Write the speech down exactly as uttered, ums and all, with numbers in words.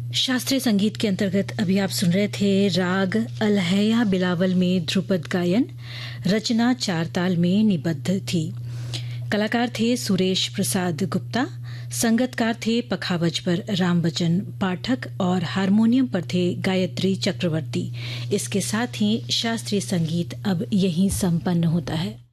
शास्त्रीय संगीत के अंतर्गत अभी आप सुन रहे थे राग अलहैया बिलावल में ध्रुपद गायन। रचना चार ताल में निबद्ध थी। कलाकार थे सुरेश प्रसाद गुप्ता, संगतकार थे पखावज पर रामबचन पाठक और हारमोनियम पर थे गायत्री चक्रवर्ती। इसके साथ ही शास्त्रीय संगीत अब यहीं संपन्न होता है।